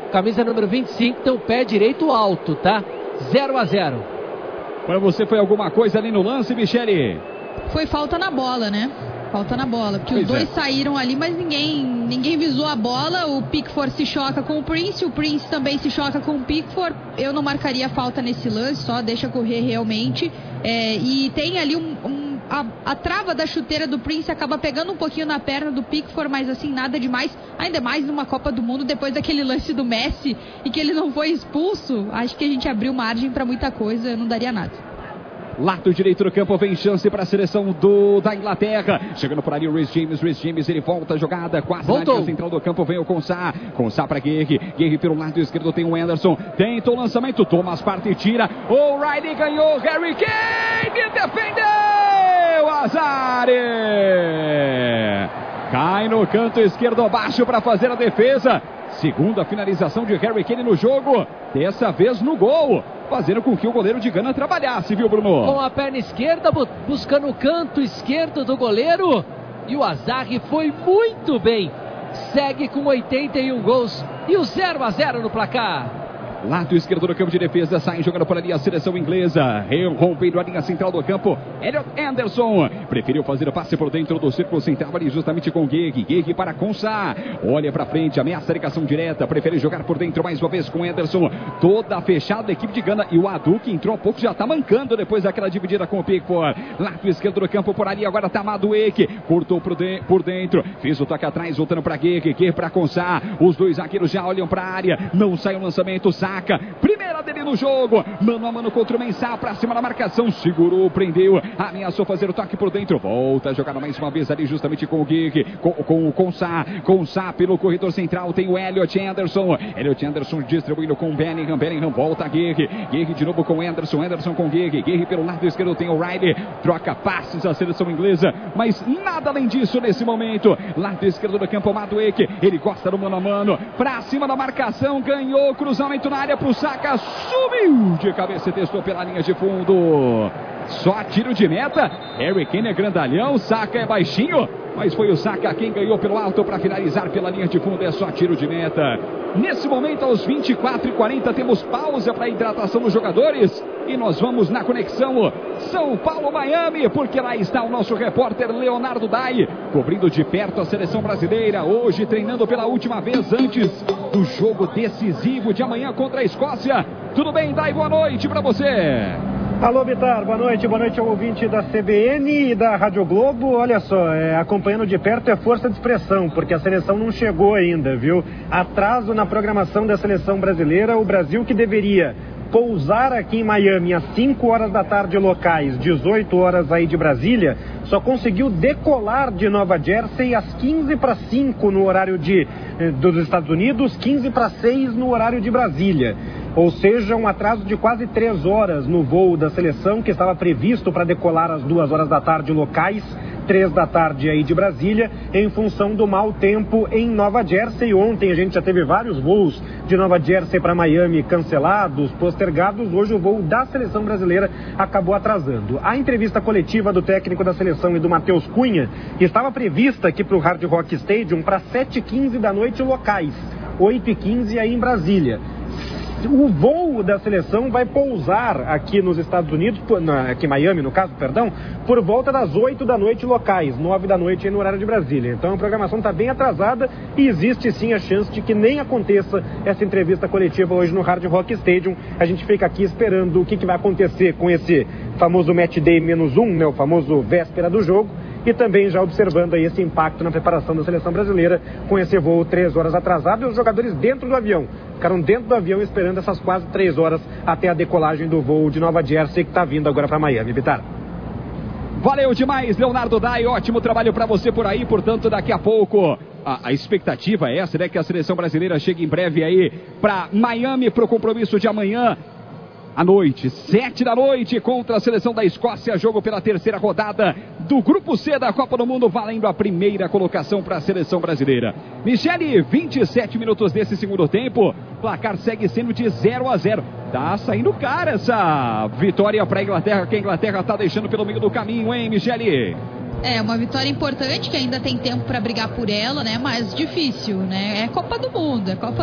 camisa número 25, tem o pé direito alto, tá? 0-0. Para você foi alguma coisa ali no lance, Michele? Foi falta na bola, né? Falta na bola, porque os dois saíram ali, mas ninguém visou a bola. O Pickford se choca com o Prince também se choca com o Pickford. Eu não marcaria falta nesse lance, só deixa correr realmente. E tem ali a trava da chuteira do Prince acaba pegando um pouquinho na perna do Pickford, mas assim, nada demais. Ainda mais numa Copa do Mundo, depois daquele lance do Messi e que ele não foi expulso. Acho que a gente abriu margem para muita coisa, eu não daria nada. Lado direito do campo, vem chance para a seleção da Inglaterra. Chegando por ali o Reece James, ele volta a jogada, quase na linha central do campo, vem o Konsa para Guerri pelo lado esquerdo tem o Anderson, tenta o lançamento, Thomas Partey tira, o Riley ganhou, Harry Kane defendeu, Azar! Cai no canto esquerdo abaixo para fazer a defesa. Segunda finalização de Harry Kane no jogo, dessa vez no gol, fazendo com que o goleiro de Gana trabalhasse, viu, Bruno? Com a perna esquerda, buscando o canto esquerdo do goleiro, e o Azar foi muito bem. Segue com 81 gols e o 0-0 no placar. Lado esquerdo do campo de defesa, sai jogando por ali a seleção inglesa, rompendo a linha central do campo, Elliot Anderson, preferiu fazer o passe por dentro do círculo central ali justamente com Guerri para Konsa, olha para frente, ameaça a ligação direta, prefere jogar por dentro mais uma vez com Anderson, toda fechada a equipe de Gana, e o Adu que entrou um pouco já está mancando depois daquela dividida com o Pickford. Lado esquerdo do campo por ali, agora está Madueke, cortou por dentro, fez o toque atrás, voltando para Guerri para Konsa, os dois zagueiros já olham para a área, não sai o lançamento, saca, primeira dele no jogo, mano a mano contra o Mensah, pra cima da marcação, segurou, prendeu, ameaçou fazer o toque por dentro, volta a jogar mais uma vez ali justamente com o Guerri, com o Konsa pelo corredor central, tem o Elliot Anderson distribuindo com o Bellingham volta a Guerri de novo com o Anderson com Guerri pelo lado esquerdo tem o Riley, troca passes a seleção inglesa, mas nada além disso nesse momento. Lado esquerdo do campo, Madueke, ele gosta do mano a mano, pra cima da marcação, ganhou, cruzamento na área pro Saka, subiu de cabeça e testou pela linha de fundo, só tiro de meta. Harry Kane é grandalhão, Saka é baixinho, mas foi o Saka quem ganhou pelo alto para finalizar pela linha de fundo, é só tiro de meta. Nesse momento, aos 24h40, temos pausa para hidratação dos jogadores e nós vamos na conexão São Paulo-Miami, porque lá está o nosso repórter Leonardo Dai, cobrindo de perto a seleção brasileira, hoje treinando pela última vez antes do jogo decisivo de amanhã contra a Escócia. Tudo bem, Dai? Boa noite para você. Alô, Bitar, boa noite ao ouvinte da CBN e da Rádio Globo. Olha só, acompanhando de perto é força de expressão, porque a seleção não chegou ainda, viu? Atraso na programação da seleção brasileira, o Brasil que deveria pousar aqui em Miami às 5 horas da tarde locais, 18 horas aí de Brasília, só conseguiu decolar de Nova Jersey às 15:05 no horário dos Estados Unidos, 15:06 no horário de Brasília. Ou seja, um atraso de quase 3 horas no voo da seleção, que estava previsto para decolar às 2 horas da tarde locais, 3 da tarde aí de Brasília, em função do mau tempo em Nova Jersey. Ontem a gente já teve vários voos de Nova Jersey para Miami cancelados, postergados. Hoje o voo da seleção brasileira acabou atrasando. A entrevista coletiva do técnico da seleção e do Matheus Cunha estava prevista aqui para o Hard Rock Stadium para 7h15 da noite locais, 8h15 aí em Brasília. O voo da seleção vai pousar aqui nos Estados Unidos, aqui em Miami no caso, perdão, por volta das 8 da noite locais, 9 da noite aí no horário de Brasília. Então a programação está bem atrasada e existe sim a chance de que nem aconteça essa entrevista coletiva hoje no Hard Rock Stadium. A gente fica aqui esperando o que vai acontecer com esse famoso Match Day -1, né, o famoso véspera do jogo. E também já observando aí esse impacto na preparação da seleção brasileira com esse voo 3 horas atrasado e os jogadores dentro do avião. Ficaram dentro do avião esperando essas quase 3 horas até a decolagem do voo de Nova Jersey que está vindo agora para Miami, Bitar. Valeu demais, Leonardo Dai, ótimo trabalho para você por aí, portanto daqui a pouco a expectativa é essa, né, que a seleção brasileira chegue em breve aí para Miami para o compromisso de amanhã à noite, 7 da noite, contra a seleção da Escócia, jogo pela terceira rodada do Grupo C da Copa do Mundo, valendo a primeira colocação para a seleção brasileira. Michele, 27 minutos desse segundo tempo, placar segue sendo de 0-0. Tá saindo cara essa vitória para a Inglaterra, que a Inglaterra tá deixando pelo meio do caminho, hein, Michele? É uma vitória importante, que ainda tem tempo para brigar por ela, né? Mas difícil, né? É Copa do Mundo, é Copa